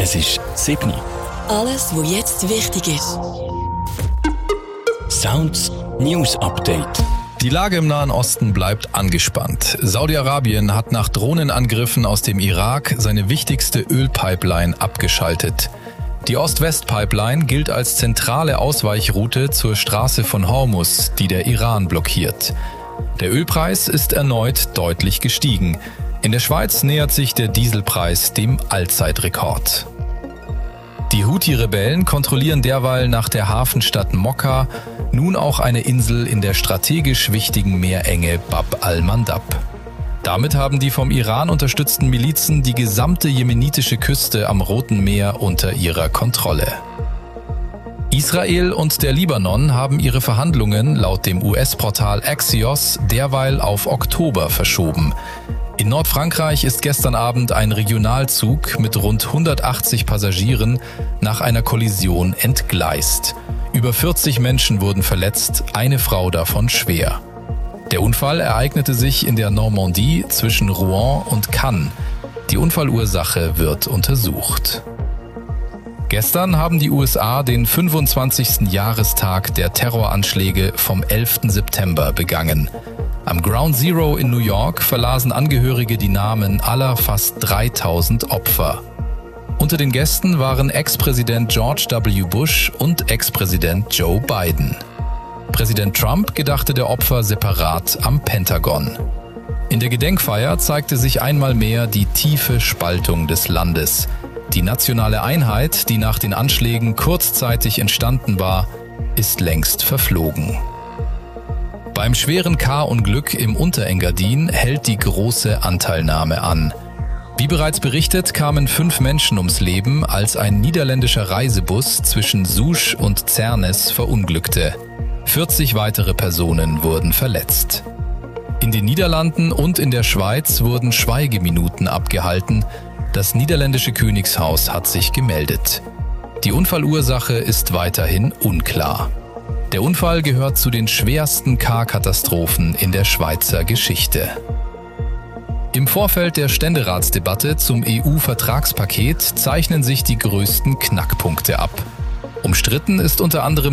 Es ist 7 Uhr. Alles, was jetzt wichtig ist. Sounds News Update. Die Lage im Nahen Osten bleibt angespannt. Saudi-Arabien hat nach Drohnenangriffen aus dem Irak seine wichtigste Ölpipeline abgeschaltet. Die Ost-West-Pipeline gilt als zentrale Ausweichroute zur Straße von Hormuz, die der Iran blockiert. Der Ölpreis ist erneut deutlich gestiegen. In der Schweiz nähert sich der Dieselpreis dem Allzeitrekord. Die Houthi-Rebellen kontrollieren derweil nach der Hafenstadt Mokka nun auch eine Insel in der strategisch wichtigen Meerenge Bab al-Mandab. Damit haben die vom Iran unterstützten Milizen die gesamte jemenitische Küste am Roten Meer unter ihrer Kontrolle. Israel und der Libanon haben ihre Verhandlungen laut dem US-Portal Axios derweil auf Oktober verschoben. In Nordfrankreich ist gestern Abend ein Regionalzug mit rund 180 Passagieren nach einer Kollision entgleist. Über 40 Menschen wurden verletzt, eine Frau davon schwer. Der Unfall ereignete sich in der Normandie zwischen Rouen und Cannes. Die Unfallursache wird untersucht. Gestern haben die USA den 25. Jahrestag der Terroranschläge vom 11. September begangen. Am Ground Zero in New York verlasen Angehörige die Namen aller fast 3000 Opfer. Unter den Gästen waren Ex-Präsident George W. Bush und Ex-Präsident Joe Biden. Präsident Trump gedachte der Opfer separat am Pentagon. In der Gedenkfeier zeigte sich einmal mehr die tiefe Spaltung des Landes. Die nationale Einheit, die nach den Anschlägen kurzzeitig entstanden war, ist längst verflogen. Beim schweren K-Unglück im Unterengadin hält die große Anteilnahme an. Wie bereits berichtet, kamen 5 Menschen ums Leben, als ein niederländischer Reisebus zwischen Souche und Zernes verunglückte. 40 weitere Personen wurden verletzt. In den Niederlanden und in der Schweiz wurden Schweigeminuten abgehalten. Das niederländische Königshaus hat sich gemeldet. Die Unfallursache ist weiterhin unklar. Der Unfall gehört zu den schwersten K-Katastrophen in der Schweizer Geschichte. Im Vorfeld der Ständeratsdebatte zum EU-Vertragspaket zeichnen sich die größten Knackpunkte ab. Umstritten ist unter anderem